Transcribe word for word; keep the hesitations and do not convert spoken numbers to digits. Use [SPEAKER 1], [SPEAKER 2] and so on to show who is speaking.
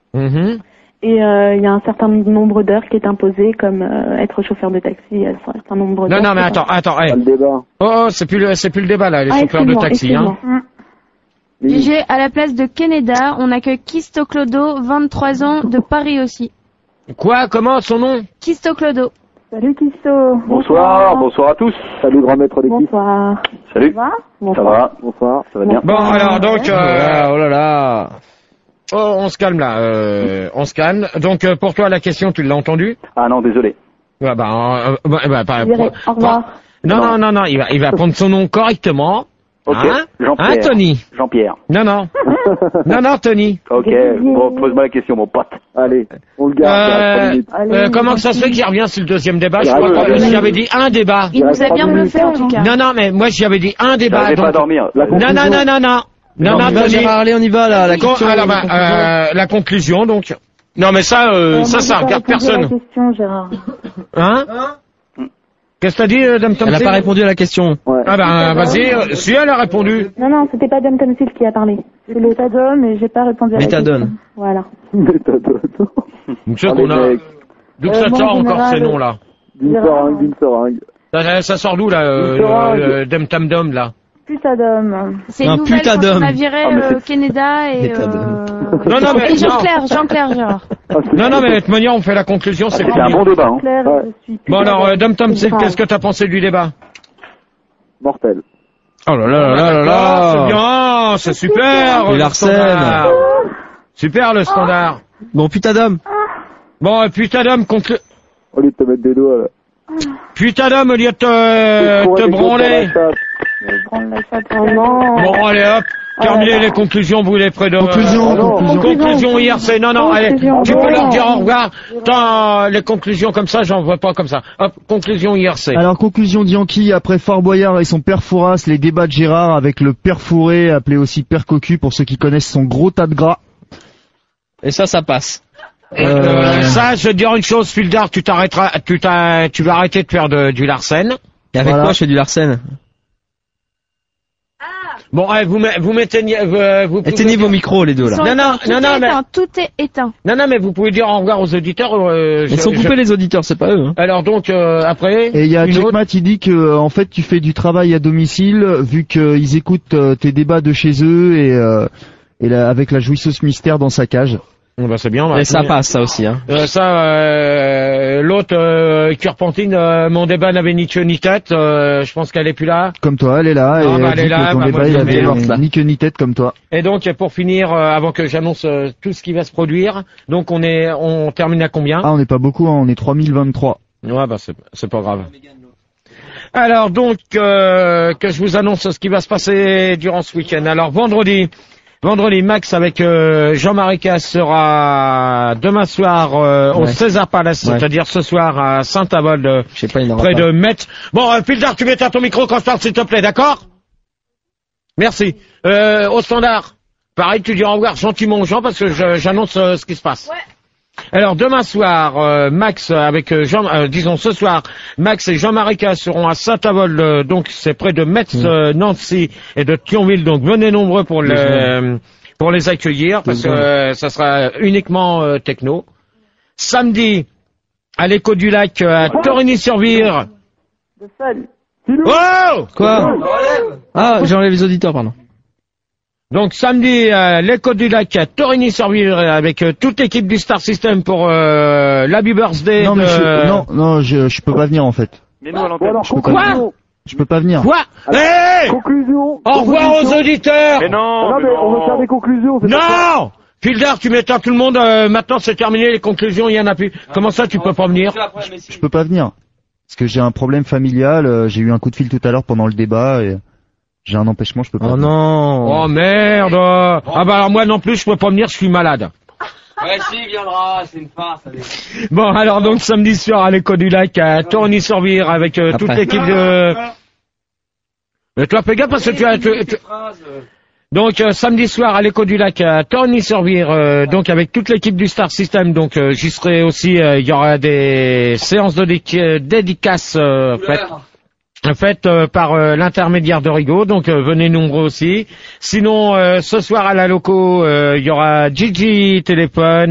[SPEAKER 1] Mmh.
[SPEAKER 2] Et il euh, y a un certain nombre d'heures qui est imposé, comme euh, être chauffeur de taxi. Il y a un certain nombre d'heures.
[SPEAKER 1] Non, non, mais attends, attends. Hey.
[SPEAKER 3] Pas le débat.
[SPEAKER 1] Oh, oh, c'est plus le, c'est plus le débat là, les
[SPEAKER 2] Ah,
[SPEAKER 1] chauffeurs de taxi. Hein.
[SPEAKER 4] G G, à la place de Keneda, on accueille Kisto Clodo, vingt-trois ans, de Paris aussi.
[SPEAKER 1] Quoi? Comment son nom?
[SPEAKER 4] Kisto Clodo.
[SPEAKER 2] Salut Kisto.
[SPEAKER 3] Bonsoir, bonsoir à tous. Salut grand maître d'équipe.
[SPEAKER 2] Bonsoir.
[SPEAKER 3] Salut.
[SPEAKER 2] Ça va? Bonsoir.
[SPEAKER 3] Ça va? Bonsoir, ça va bien.
[SPEAKER 1] Bon, alors donc, euh,
[SPEAKER 5] Ah, oh là là.
[SPEAKER 1] oh, on se calme là, euh, on se calme. Donc euh, pour toi la question, tu l'as entendue?
[SPEAKER 3] Ah non, désolé.
[SPEAKER 1] Ouais, bah, euh, bah, bah, bah,
[SPEAKER 2] Je dirais au revoir.
[SPEAKER 1] non, non, non, non, il va, il va prendre son nom correctement.
[SPEAKER 3] Ok,
[SPEAKER 1] Hein,
[SPEAKER 3] Jean-Pierre.
[SPEAKER 1] hein, Tony?
[SPEAKER 3] Jean-Pierre.
[SPEAKER 1] Non, non, non, non, Tony.
[SPEAKER 3] Ok, bon, pose-moi la question, mon pote. Allez, on le garde.
[SPEAKER 1] Euh,
[SPEAKER 2] Allez,
[SPEAKER 1] euh, comment que ça se fait que j'y reviens sur le deuxième débat? Je
[SPEAKER 3] Ah,
[SPEAKER 1] crois
[SPEAKER 3] oui,
[SPEAKER 1] que
[SPEAKER 3] oui, oui.
[SPEAKER 1] j'avais dit un débat.
[SPEAKER 4] Il nous a bien bluffé en tout cas.
[SPEAKER 1] Non, non, mais moi j'y avais dit un débat.
[SPEAKER 3] J'arrivais pas à
[SPEAKER 1] Donc...
[SPEAKER 3] dormir. La
[SPEAKER 1] Non, non, non, non, non. Non,
[SPEAKER 5] Non,
[SPEAKER 1] non,
[SPEAKER 5] on y va,
[SPEAKER 1] Tony.
[SPEAKER 5] Gérard, allez, on y va, là, la
[SPEAKER 1] Con-
[SPEAKER 5] question.
[SPEAKER 1] alors, bah, euh, la conclusion, donc. Non, mais ça, euh,
[SPEAKER 2] Euh,
[SPEAKER 1] ça,
[SPEAKER 2] moi,
[SPEAKER 1] ça
[SPEAKER 2] j'ai pas
[SPEAKER 1] regarde
[SPEAKER 2] répondu à la
[SPEAKER 1] personne.
[SPEAKER 2] question, Gérard.
[SPEAKER 1] Hein? Qu'est-ce que t'as dit, euh, Dame Tom
[SPEAKER 5] Elle a
[SPEAKER 1] Sil?
[SPEAKER 5] pas répondu à la question.
[SPEAKER 3] Ouais.
[SPEAKER 1] Ah ben, vas-y, euh, si elle a répondu.
[SPEAKER 2] Non, non, c'était pas Dom Tomsil qui a parlé. C'est Méthadone, mais j'ai pas répondu à la question.
[SPEAKER 5] Méthadone.
[SPEAKER 2] Voilà.
[SPEAKER 3] Méthadone.
[SPEAKER 1] Donc, c'est
[SPEAKER 3] Oh,
[SPEAKER 1] qu'on
[SPEAKER 3] les
[SPEAKER 1] a...
[SPEAKER 3] mecs.
[SPEAKER 1] D'où
[SPEAKER 2] Euh,
[SPEAKER 1] ça
[SPEAKER 2] moi,
[SPEAKER 1] sort
[SPEAKER 2] en
[SPEAKER 1] encore
[SPEAKER 2] général,
[SPEAKER 1] ces noms, là?
[SPEAKER 3] D'une
[SPEAKER 2] Gérard.
[SPEAKER 3] seringue, d'une seringue.
[SPEAKER 1] ça, ça sort d'où, là, euh,
[SPEAKER 3] Une seringue.
[SPEAKER 1] euh, Dame Tam Dom, là?
[SPEAKER 2] Putadome.
[SPEAKER 4] C'est
[SPEAKER 5] Un
[SPEAKER 4] une nouvelle
[SPEAKER 5] putain
[SPEAKER 4] quand
[SPEAKER 5] d'homme.
[SPEAKER 4] on a viré
[SPEAKER 3] Ah, mais
[SPEAKER 4] euh,
[SPEAKER 3] c'est-
[SPEAKER 4] Keneda et...
[SPEAKER 5] Méthadone.
[SPEAKER 4] Euh...
[SPEAKER 1] Non, non, mais-
[SPEAKER 4] Et Jean-Claire, Jean-Claire Gérard.
[SPEAKER 3] Ah, c'est-
[SPEAKER 1] Non, non, mais de toute manière, on fait la conclusion, c'est
[SPEAKER 3] C'était un
[SPEAKER 1] fini.
[SPEAKER 3] bon débat, hein.
[SPEAKER 2] Claire,
[SPEAKER 3] Ouais.
[SPEAKER 2] je suis
[SPEAKER 1] Bon, alors, euh, Dame Tom
[SPEAKER 2] C'est
[SPEAKER 1] Sil,
[SPEAKER 2] grave.
[SPEAKER 1] qu'est-ce que t'as pensé du débat?
[SPEAKER 3] Mortel.
[SPEAKER 5] Oh là là là là là
[SPEAKER 1] Ah, c'est
[SPEAKER 5] là.
[SPEAKER 1] bien, c'est super.
[SPEAKER 5] Et
[SPEAKER 1] le
[SPEAKER 5] Larsen.
[SPEAKER 1] standard. Super, le standard.
[SPEAKER 5] Bon, putain d'homme.
[SPEAKER 1] Bon, euh, putain d'homme, conclu...
[SPEAKER 3] Au lieu de te mettre des doigts, là.
[SPEAKER 1] Putain d'homme, au lieu de te,
[SPEAKER 3] Faut
[SPEAKER 1] te
[SPEAKER 3] des choses
[SPEAKER 1] branler.
[SPEAKER 3] sur la chatte.
[SPEAKER 2] Je prends la chatte. Oh non.
[SPEAKER 1] Bon, allez, hop. Terminez
[SPEAKER 2] là là.
[SPEAKER 1] les conclusions, vous les près de...
[SPEAKER 5] Conclusion,
[SPEAKER 1] Euh,
[SPEAKER 5] conclusion.
[SPEAKER 1] Conclusion I R C. Non, non, allez.
[SPEAKER 2] Conclusion.
[SPEAKER 1] Tu peux
[SPEAKER 2] Ah
[SPEAKER 1] leur
[SPEAKER 2] bon.
[SPEAKER 1] dire au revoir. Tant les conclusions comme ça, j'en vois pas comme ça. Hop, conclusion I R C.
[SPEAKER 6] Alors, conclusion de Yankee, après Fort Boyard et son père Fouras, les débats de Gérard avec le père Fourré, appelé aussi père Cocu pour ceux qui connaissent son gros tas de gras.
[SPEAKER 5] Et ça, ça passe.
[SPEAKER 1] Euh, ça, je vais te dire une chose, Fildar, tu t'arrêteras, tu t'as, tu vas arrêter de faire de, du Larsen.
[SPEAKER 5] Et avec
[SPEAKER 6] Voilà.
[SPEAKER 5] quoi je fais du Larsen?
[SPEAKER 1] Bon, allez, vous, met- vous m'éteignez, vous, vous pouvez-
[SPEAKER 5] Éteignez vos micros, les deux,
[SPEAKER 4] Ils
[SPEAKER 5] là.
[SPEAKER 4] sont
[SPEAKER 1] Non, non,
[SPEAKER 4] éteints, tout
[SPEAKER 1] non,
[SPEAKER 4] est
[SPEAKER 1] non, mais-
[SPEAKER 4] éteint, tout est éteint.
[SPEAKER 1] Non, non, mais vous pouvez dire au revoir aux auditeurs. Euh, je-
[SPEAKER 5] Ils sont
[SPEAKER 1] je-
[SPEAKER 5] coupés, les auditeurs, c'est pas eux, hein.
[SPEAKER 1] Alors donc, euh, après,
[SPEAKER 6] Et il y a
[SPEAKER 1] une autre.
[SPEAKER 6] Checkmat, il dit que euh, en fait tu fais du travail à domicile vu qu'ils écoutent euh, tes débats de chez eux et, euh, et là, avec la jouisseuse mystère dans sa cage.
[SPEAKER 1] Bon, bah, c'est bien. on va
[SPEAKER 5] Et ça
[SPEAKER 1] finir.
[SPEAKER 5] passe, ça aussi, hein.
[SPEAKER 1] Euh, ça, euh, l'autre, euh, Curpentine, euh, mon débat n'avait ni queue ni tête. Euh, je pense qu'elle est plus là.
[SPEAKER 6] Comme toi, elle est là
[SPEAKER 1] Ah,
[SPEAKER 6] et
[SPEAKER 1] bah,
[SPEAKER 6] elle
[SPEAKER 1] elle est
[SPEAKER 6] dit
[SPEAKER 1] là,
[SPEAKER 6] que ton
[SPEAKER 1] bah,
[SPEAKER 6] débat
[SPEAKER 1] moi,
[SPEAKER 6] il
[SPEAKER 1] je
[SPEAKER 6] avait
[SPEAKER 1] mets-
[SPEAKER 6] euh, ni queue ni tête comme toi.
[SPEAKER 1] Et donc, pour finir, euh, avant que j'annonce euh, tout ce qui va se produire, donc on est, on termine à combien?
[SPEAKER 6] Ah, on n'est pas beaucoup, hein, on est trois mille vingt-trois.
[SPEAKER 1] Ouais, bah c'est, c'est pas grave. Alors donc, euh, que je vous annonce ce qui va se passer durant ce week-end. Alors vendredi, vendredi, Max avec euh, Jean-Marie Casse sera demain soir euh, au
[SPEAKER 5] Ouais.
[SPEAKER 1] César Palace,
[SPEAKER 5] Ouais.
[SPEAKER 1] c'est-à-dire ce soir à Saint-Avold, euh,
[SPEAKER 5] Je sais pas, il n'aura
[SPEAKER 1] près
[SPEAKER 5] pas.
[SPEAKER 1] de Metz. Bon, euh, Pildar, tu m'éteins ton micro quand je parle, s'il te plaît, d'accord? Merci. Euh, au standard, pareil, tu dis au revoir gentiment aux gens parce que je- j'annonce euh, ce qui se passe. Alors demain soir, euh, Max avec euh, Jean, euh, disons ce soir, Max et Jean-Marie Casse seront à Saint-Avold, euh, donc c'est près de Metz, euh, Nancy et de Thionville. Donc venez nombreux pour le, euh, pour les accueillir parce que euh, ça sera uniquement euh, techno. Samedi, à l'Écho du Lac euh, à Torigny-sur-Vire.
[SPEAKER 2] De seul.
[SPEAKER 1] Oh!
[SPEAKER 5] Quoi? Ah, j'enlève les auditeurs, pardon.
[SPEAKER 1] Donc samedi, à l'Écho du Lac à Torigny-sur-Vire avec euh, toute l'équipe du Star System pour euh, l'Happy Birthday.
[SPEAKER 6] Non, mais
[SPEAKER 1] de-
[SPEAKER 6] je, non, non, je, je peux pas venir en fait.
[SPEAKER 3] Mais nous, à l'antenne.
[SPEAKER 6] Je peux pas
[SPEAKER 1] Quoi?
[SPEAKER 6] venir. Je peux pas venir.
[SPEAKER 1] Quoi? Hey!
[SPEAKER 3] Conclusion.
[SPEAKER 1] Au revoir aux auditeurs!
[SPEAKER 3] Mais non, non, mais on veut faire des conclusions. c'est pas ça.
[SPEAKER 1] Non! Fildar, tu m'éteins tout le monde, euh, maintenant c'est terminé, les conclusions, il y en a plus. Comment ça, tu peux pas venir?
[SPEAKER 6] Je peux pas venir. Parce que j'ai un problème familial, euh, j'ai eu un coup de fil tout à l'heure pendant le débat et j'ai un empêchement, je peux pas
[SPEAKER 5] Oh
[SPEAKER 6] venir.
[SPEAKER 5] non.
[SPEAKER 1] Oh merde! Ah bah alors moi non plus, je peux pas venir, je suis malade.
[SPEAKER 7] Ouais, si, il viendra, c'est une farce, allez.
[SPEAKER 1] Bon, alors donc samedi soir à l'Écho du Lac à Torigny-sur-Vire avec euh, toute
[SPEAKER 5] Après.
[SPEAKER 1] l'équipe de... Mais toi, fais gaffe parce que tu as... tu- tu- Donc euh, samedi soir à l'Écho du Lac à Torigny-sur-Vire, euh, donc avec toute l'équipe du Star System, donc euh, j'y serai aussi, euh, il y aura des séances de dé- euh, dédicaces euh, faites, faites euh, par euh, l'intermédiaire de Rigaud, donc euh, venez nombreux aussi. Sinon, euh, ce soir à la loco, euh, il y aura Gigi Téléphone.